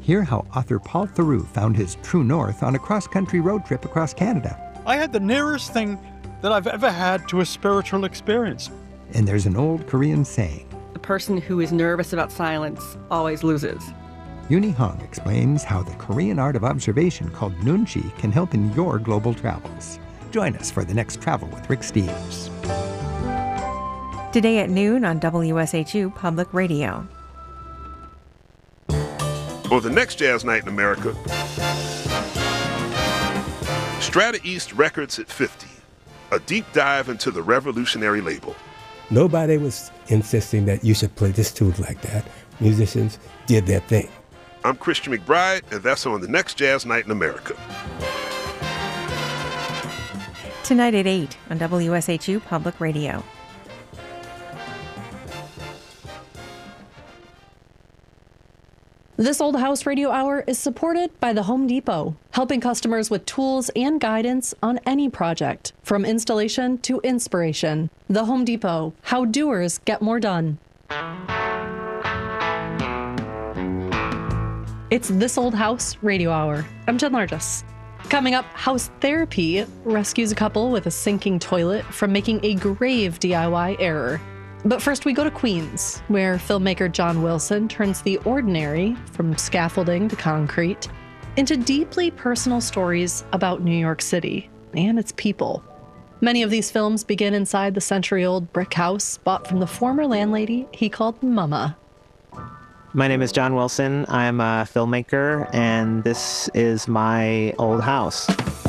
Hear how author Paul Theroux found his true north on a cross-country road trip across Canada. I had the nearest thing that I've ever had to a spiritual experience. And there's an old Korean saying, "The person who is nervous about silence always loses." Uni Hong explains how the Korean art of observation called Nunchi can help in your global travels. Join us for the next Travel with Rick Steves. Today at noon on WSHU Public Radio. For the next Jazz Night in America, Strata East Records at 50, a deep dive into the revolutionary label. Nobody was insisting that you should play this tune like that. Musicians did their thing. I'm Christian McBride, and that's on the next Jazz Night in America. Tonight at 8 on WSHU Public Radio. This Old House Radio Hour is supported by the Home Depot, helping customers with tools and guidance on any project, from installation to inspiration. The Home Depot, how doers get more done. It's This Old House Radio Hour. I'm Jen Largis. Coming up, House Therapy rescues a couple with a sinking toilet from making a grave DIY error. But first we go to Queens, where filmmaker John Wilson turns the ordinary, from scaffolding to concrete, into deeply personal stories about New York City and its people. Many of these films begin inside the century-old brick house bought from the former landlady he called Mama. My name is John Wilson. I'm a filmmaker, and this is my old house.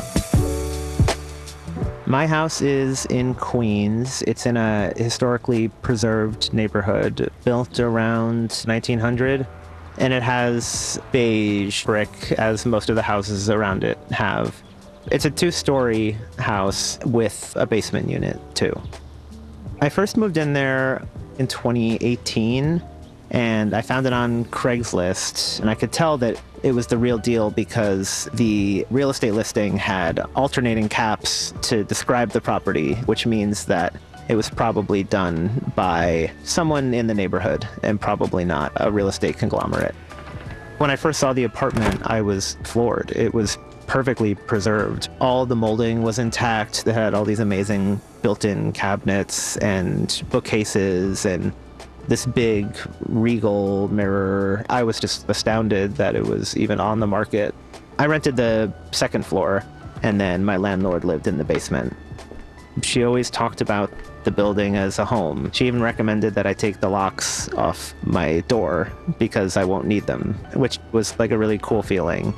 My house is in Queens. It's in a historically preserved neighborhood built around 1900, and it has beige brick, as most of the houses around it have. It's a 2-story house with a basement unit, too. I first moved in there in 2018, and I found it on Craigslist, and I could tell that it was the real deal because the real estate listing had alternating caps to describe the property, which means that it was probably done by someone in the neighborhood and probably not a real estate conglomerate. When I first saw the apartment, I was floored. It was perfectly preserved. All the molding was intact. They had all these amazing built-in cabinets and bookcases and this big regal mirror. I was just astounded that it was even on the market. I rented the second floor, and then my landlord lived in the basement. She always talked about the building as a home. She even recommended that I take the locks off my door because I won't need them, which was like a really cool feeling.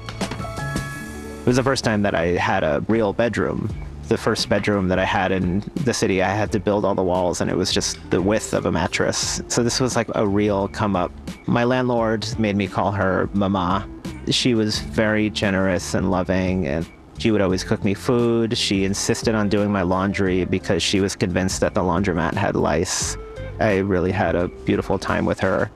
It was the first time that I had a real bedroom. The first bedroom that I had in the city, I had to build all the walls, and it was just the width of a mattress. So this was like a real come up. My landlord made me call her Mama. She was very generous and loving, and she would always cook me food. She insisted on doing my laundry because she was convinced that the laundromat had lice. I really had a beautiful time with her.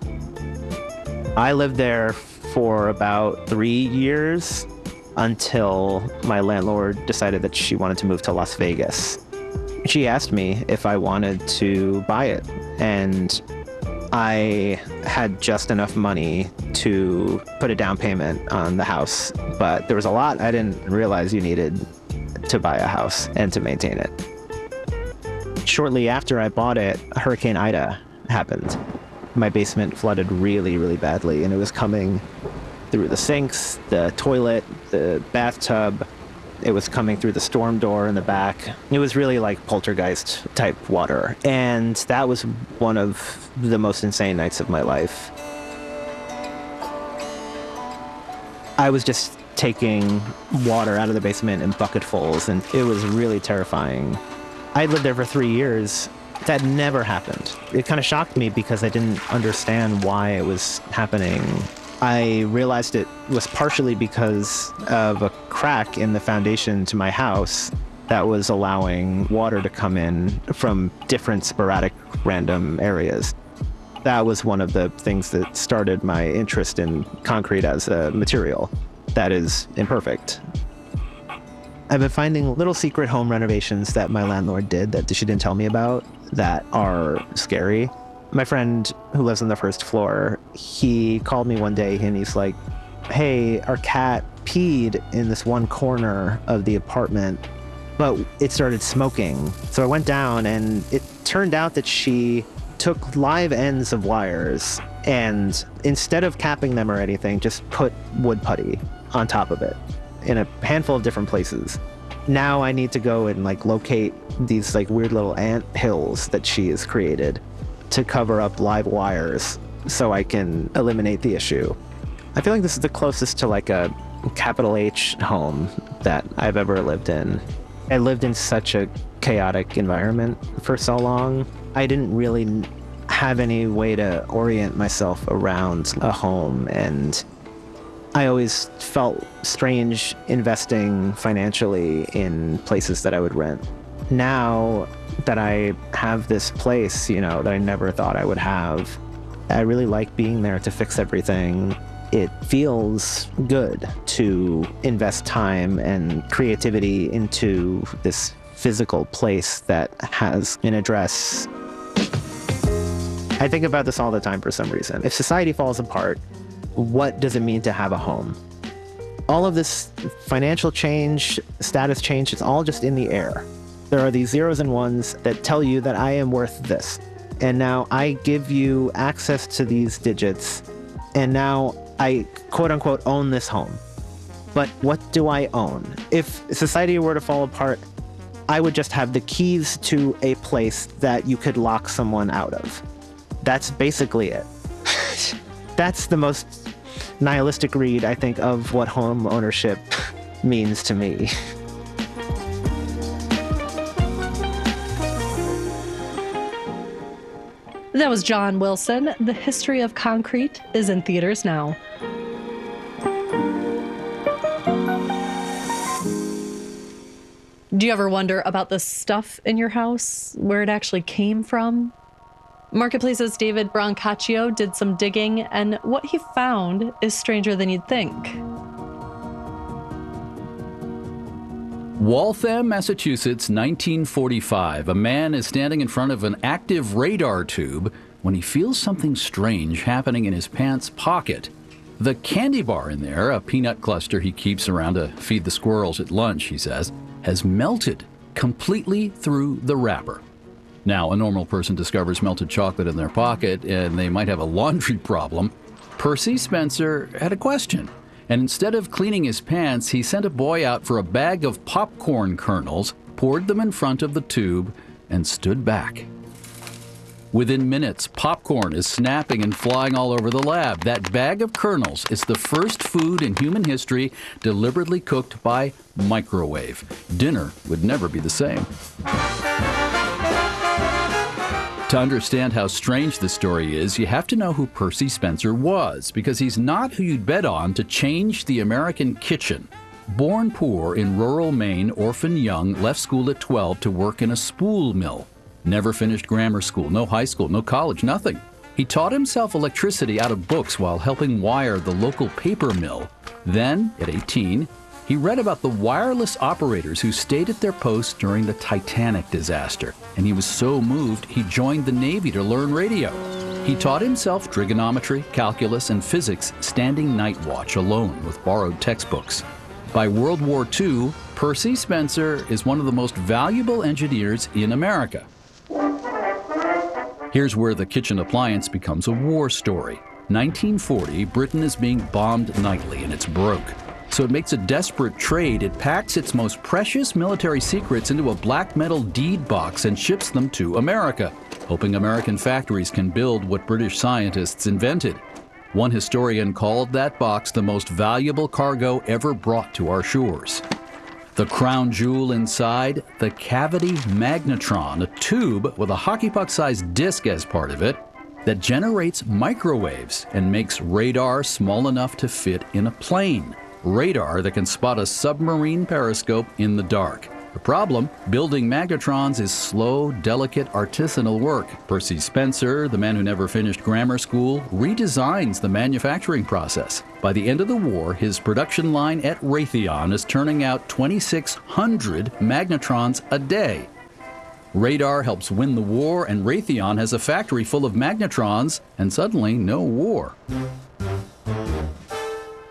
I lived there for about 3 years, until my landlord decided that she wanted to move to Las Vegas. She asked me if I wanted to buy it, and I had just enough money to put a down payment on the house, but there was a lot I didn't realize you needed to buy a house and to maintain it. Shortly after I bought it, Hurricane Ida happened. My basement flooded really, really badly, and it was coming through the sinks, the toilet, the bathtub. It was coming through the storm door in the back. It was really like poltergeist type water. And that was one of the most insane nights of my life. I was just taking water out of the basement in bucketfuls, and it was really terrifying. I lived there for 3 years. That never happened. It kind of shocked me because I didn't understand why it was happening. I realized it was partially because of a crack in the foundation to my house that was allowing water to come in from different sporadic random areas. That was one of the things that started my interest in concrete as a material that is imperfect. I've been finding little secret home renovations that my landlord did that she didn't tell me about that are scary. My friend who lives on the first floor, he called me one day and he's like, hey, our cat peed in this one corner of the apartment, but it started smoking. So I went down, and it turned out that she took live ends of wires and instead of capping them or anything, just put wood putty on top of it in a handful of different places. Now I need to go and locate these weird little ant hills that she has created to cover up live wires so I can eliminate the issue. I feel like this is the closest to a capital H home that I've ever lived in. I lived in such a chaotic environment for so long. I didn't really have any way to orient myself around a home, and I always felt strange investing financially in places that I would rent. Now that I have this place, that I never thought I would have, I really like being there to fix everything. It feels good to invest time and creativity into this physical place that has an address. I think about this all the time for some reason. If society falls apart, what does it mean to have a home? All of this financial change, status change, it's all just in the air. There are these zeros and ones that tell you that I am worth this. And now I give you access to these digits, and now I quote unquote own this home. But what do I own? If society were to fall apart, I would just have the keys to a place that you could lock someone out of. That's basically it. That's the most nihilistic read, I think, of what home ownership means to me. That was John Wilson. The History of Concrete is in theaters now. Do you ever wonder about the stuff in your house, where it actually came from? Marketplace's David Brancaccio did some digging, and what he found is stranger than you'd think. Waltham, Massachusetts, 1945. A man is standing in front of an active radar tube when he feels something strange happening in his pants pocket. The candy bar in there, a peanut cluster he keeps around to feed the squirrels at lunch, he says, has melted completely through the wrapper. Now, a normal person discovers melted chocolate in their pocket and they might have a laundry problem. Percy Spencer had a question. And instead of cleaning his pants, he sent a boy out for a bag of popcorn kernels, poured them in front of the tube, and stood back. Within minutes, popcorn is snapping and flying all over the lab. That bag of kernels is the first food in human history deliberately cooked by microwave. Dinner would never be the same. To understand how strange this story is, you have to know who Percy Spencer was, because he's not who you'd bet on to change the American kitchen. Born poor in rural Maine, Orphan Young left school at 12 to work in a spool mill. Never finished grammar school, no high school, no college, nothing. He taught himself electricity out of books while helping wire the local paper mill. Then, at 18, he read about the wireless operators who stayed at their posts during the Titanic disaster, and he was so moved he joined the Navy to learn radio. He taught himself trigonometry, calculus, and physics standing night watch alone with borrowed textbooks. By World War II, Percy Spencer is one of the most valuable engineers in America. Here's where the kitchen appliance becomes a war story. 1940, Britain is being bombed nightly and it's broke. So it makes a desperate trade. It packs its most precious military secrets into a black metal deed box and ships them to America, hoping American factories can build what British scientists invented. One historian called that box the most valuable cargo ever brought to our shores. The crown jewel inside, the cavity magnetron, a tube with a hockey puck-sized disc as part of it that generates microwaves and makes radar small enough to fit in a plane. Radar that can spot a submarine periscope in the dark. The problem, building magnetrons is slow, delicate, artisanal work. Percy Spencer, the man who never finished grammar school, redesigns the manufacturing process. By the end of the war, his production line at Raytheon is turning out 2,600 magnetrons a day. Radar helps win the war, and Raytheon has a factory full of magnetrons, and suddenly no war.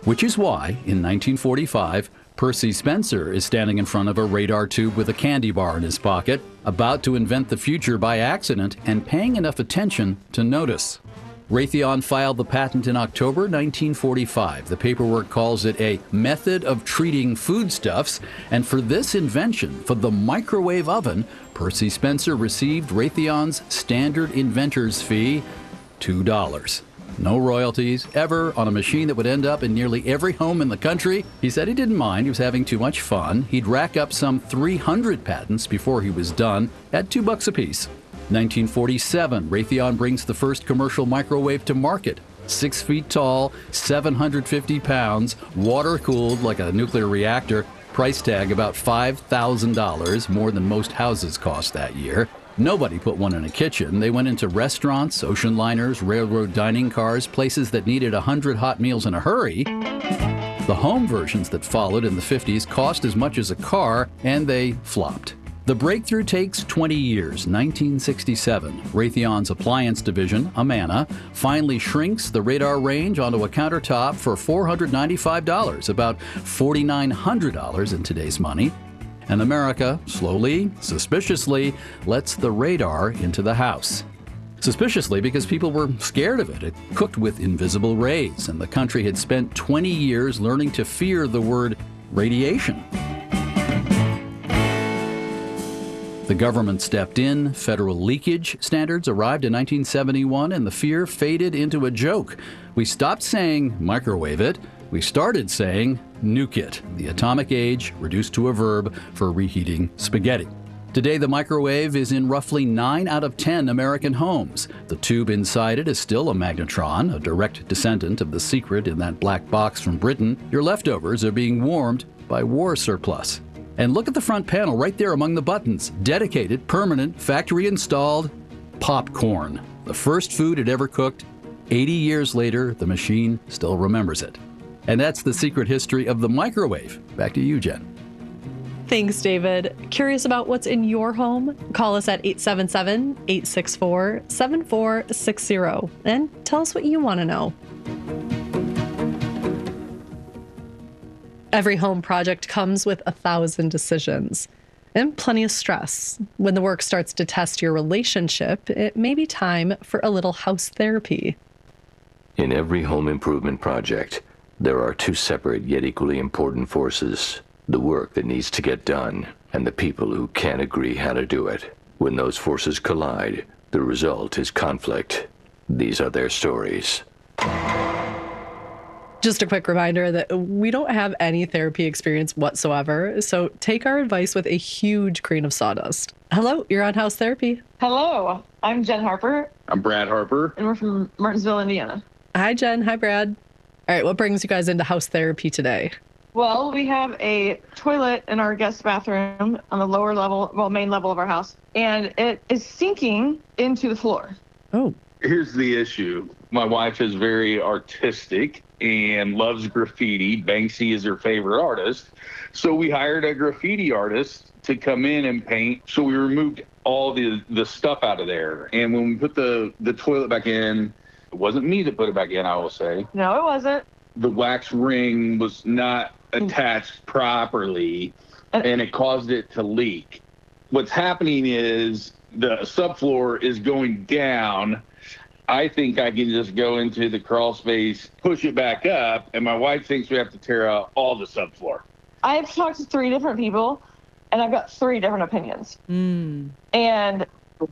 Which is why, in 1945, Percy Spencer is standing in front of a radar tube with a candy bar in his pocket, about to invent the future by accident and paying enough attention to notice. Raytheon filed the patent in October 1945. The paperwork calls it a method of treating foodstuffs, and for this invention, for the microwave oven, Percy Spencer received Raytheon's standard inventor's fee, $2. No royalties, ever, on a machine that would end up in nearly every home in the country. He said he didn't mind. He was having too much fun. He'd rack up some 300 patents before he was done at $2 apiece. 1947, Raytheon brings the first commercial microwave to market. 6 feet tall, 750 pounds, water-cooled like a nuclear reactor. Price tag about $5,000, more than most houses cost that year. Nobody put one in a kitchen. They went into restaurants, ocean liners, railroad dining cars, places that needed 100 hot meals in a hurry. The home versions that followed in the 50s cost as much as a car, and they flopped. The breakthrough takes 20 years. 1967, Raytheon's appliance division, Amana, finally shrinks the radar range onto a countertop for $495, about $4,900 in today's money. And America, slowly, suspiciously, lets the radar into the house. Suspiciously because people were scared of it. It cooked with invisible rays, and the country had spent 20 years learning to fear the word radiation. The government stepped in, federal leakage standards arrived in 1971, and the fear faded into a joke. We stopped saying microwave it. We started saying nuke it, the atomic age reduced to a verb for reheating spaghetti. Today, the microwave is in roughly 9 out of 10 American homes. The tube inside it is still a magnetron, a direct descendant of the secret in that black box from Britain. Your leftovers are being warmed by war surplus. And look at the front panel right there among the buttons. Dedicated, permanent, factory installed popcorn. The first food it ever cooked. 80 years later, the machine still remembers it. And that's the secret history of the microwave. Back to you, Jen. Thanks, David. Curious about what's in your home? Call us at 877-864-7460 and tell us what you want to know. Every home project comes with 1,000 decisions and plenty of stress. When the work starts to test your relationship, it may be time for a little house therapy. In every home improvement project, there are two separate yet equally important forces: the work that needs to get done and the people who can't agree how to do it. When those forces collide, the result is conflict. These are their stories. Just a quick reminder that we don't have any therapy experience whatsoever, so take our advice with a huge grain of sawdust. Hello, you're on House Therapy. Hello, I'm Jen Harper. I'm Brad Harper. And we're from Martinsville, Indiana. Hi, Jen. Hi, Brad. All right, what brings you guys into house therapy today? Well, we have a toilet in our guest bathroom on the lower level, main level of our house, and it is sinking into the floor. Oh. Here's the issue. My wife is very artistic and loves graffiti. Banksy is her favorite artist. So we hired a graffiti artist to come in and paint. So we removed all the stuff out of there. And when we put the toilet back in, it wasn't me that put it back in, I will say. No, it wasn't. The wax ring was not attached properly, and it caused it to leak. What's happening is the subfloor is going down. I think I can just go into the crawl space, push it back up, and my wife thinks we have to tear out all the subfloor. I've talked to 3 different people, and I've got 3 different opinions. And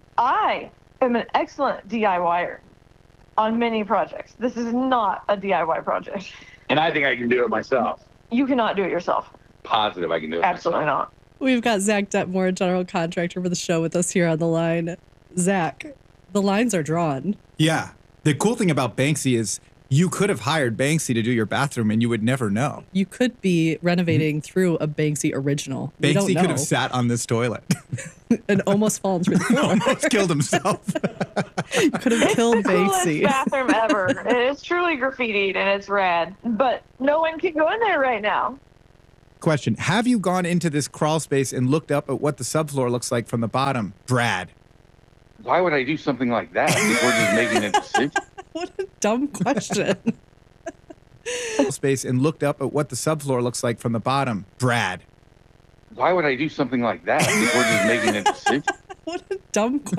I am an excellent DIYer on many projects. This is not a DIY project. And I think I can do it myself. You cannot do it yourself. Positive I can do it Absolutely myself. not. We've got Zach Detmore, general contractor for the show, with us here on the line. Zach, the lines are drawn. Yeah. The cool thing about Banksy is you could have hired Banksy to do your bathroom and you would never know. You could be renovating through a Banksy original. Banksy could have sat on this toilet. And almost fallen through the floor. Almost killed himself. You could have killed It's the Banksy. coolest bathroom ever. It is truly graffitied and it's rad. But no one can go in there right now. Question. Have you gone into this crawl space and looked up at what the subfloor looks like from the bottom? Brad. Why would I do something like that if we're just making a decision? What a dumb question. space and looked up at what the subfloor looks like from the bottom. Brad. Why would I do something like that if we're just making a decision? What a dumb question.